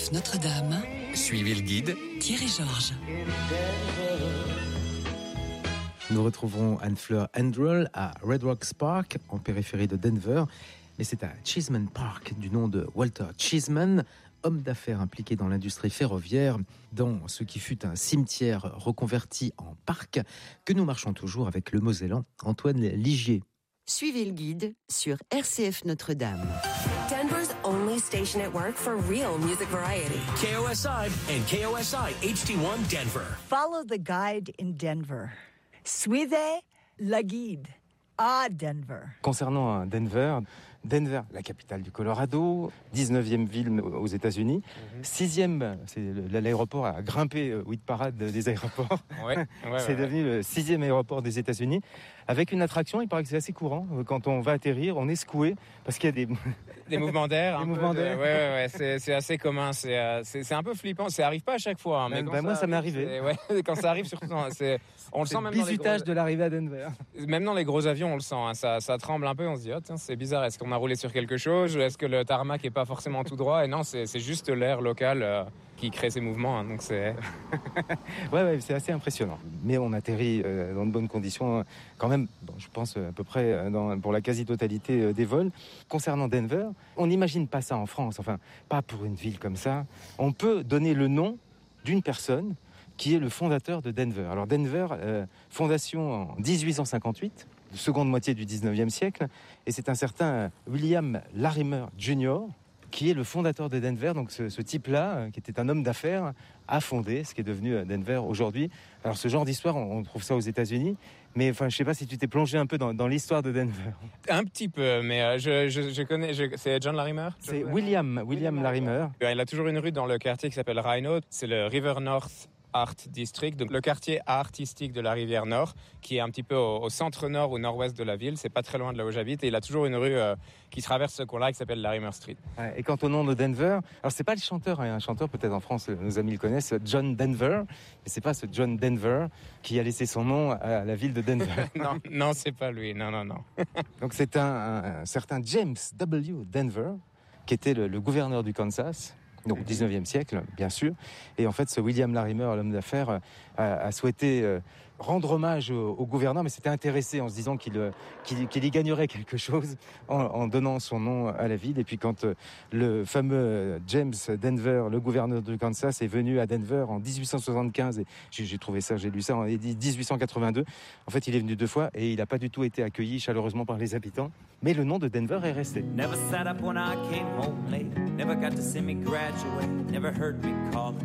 RCF Notre-Dame. Suivez le guide Thierry Georges. Nous retrouverons Anne-Fleur Andrell à Red Rocks Park, en périphérie de Denver. Mais c'est à Cheeseman Park, du nom de Walter Cheeseman, homme d'affaires impliqué dans l'industrie ferroviaire, dans ce qui fut un cimetière reconverti en parc, que nous marchons toujours avec le Mosellan Antoine Ligier. Suivez le guide sur RCF Notre-Dame. Denver's only station at work for real music variety. KOSI and KOSI HD1 Denver. Follow the guide in Denver. Suivez le guide à Denver. Concernant Denver, la capitale du Colorado, 19e ville aux États-Unis, 6e, c'est l'aéroport a grimpé au hit parade des aéroports. C'est devenu le 6e aéroport des États-Unis, avec une attraction, il paraît que c'est assez courant. Quand on va atterrir, on est secoué parce qu'il y a des mouvements d'air. Des mouvements d'air. Ouais, c'est assez commun. C'est un peu flippant. Ça arrive pas à chaque fois. Hein, mais moi, ça m'est arrivé. Quand ça arrive, surtout, on le sent même dans les bisutage de l'arrivée à Denver. Même dans les gros avions, on le sent. Hein, ça tremble un peu. On se dit, oh tiens, c'est bizarre. Est-ce qu'on a roulé sur quelque chose? Est-ce que le tarmac est pas forcément tout droit? Et non, c'est juste l'air local qui crée ces mouvements. Hein, donc c'est. ouais, c'est assez impressionnant. Mais on atterrit dans de bonnes conditions, quand même. Bon, je pense à peu près pour la quasi-totalité des vols. Concernant Denver, on n'imagine pas ça en France. Enfin, pas pour une ville comme ça. On peut donner le nom d'une personne qui est le fondateur de Denver. Alors Denver, fondation en 1858. Seconde moitié du 19e siècle, et c'est un certain William Larimer Jr. qui est le fondateur de Denver. Donc ce type-là, qui était un homme d'affaires, a fondé ce qui est devenu Denver aujourd'hui. Alors ce genre d'histoire, on trouve ça aux États-Unis, mais enfin, je sais pas si tu t'es plongé un peu dans l'histoire de Denver. Un petit peu, mais je connais. C'est John Larimer. C'est William Larimer. Il a toujours une rue dans le quartier qui s'appelle Rhino. C'est le River North Art District, donc le quartier artistique de la rivière Nord, qui est un petit peu au centre-nord ou nord-ouest de la ville. C'est pas très loin de là où j'habite, et il a toujours une rue qui traverse ce coin-là, qui s'appelle Larimer Street. Ouais, et quant au nom de Denver, alors c'est pas le chanteur, un chanteur peut-être en France, nos amis le connaissent, John Denver, mais c'est pas ce John Denver qui a laissé son nom à la ville de Denver. non, c'est pas lui, non. Donc c'est un certain James W. Denver, qui était le gouverneur du Kansas. Donc au 19e siècle, bien sûr. Et en fait, ce William Larimer, l'homme d'affaires, a souhaité rendre hommage au gouverneur, mais s'était intéressé en se disant qu'il y gagnerait quelque chose en donnant son nom à la ville. Et puis quand le fameux James Denver, le gouverneur du Kansas, est venu à Denver en 1875, et j'ai trouvé ça, j'ai lu ça en 1882, en fait, il est venu 2 fois et il n'a pas du tout été accueilli chaleureusement par les habitants. Mais le nom de Denver est resté. Never sat up when I came home late. Never got to see me graduate. Never heard me call.